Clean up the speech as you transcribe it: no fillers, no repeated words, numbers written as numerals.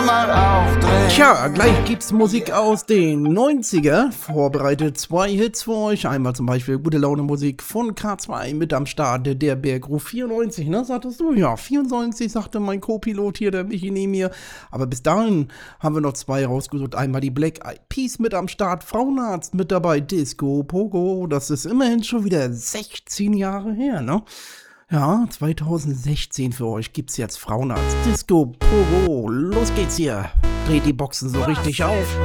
mal aufdrehen. Tja, gleich gibt's Musik aus den 90er. Vorbereitet 2 Hits für euch. Einmal zum Beispiel gute Laune Musik von K2 mit am Start. Der Bergruf 94, ne? Sagtest du? Ja, 94 sagte mein Co-Pilot hier, der Michi neben mir. Aber bis dahin haben wir noch 2 rausgesucht. Einmal die Black Eyed Peas mit am Start. Frauenarzt mit dabei. Disco Pogo. Das ist immerhin schon wieder 16 Jahre her, ne? Ja, 2016 für euch gibt's jetzt Frauenarzt. Disco Pogo. Los geht's hier. Dreht die Boxen so richtig auf.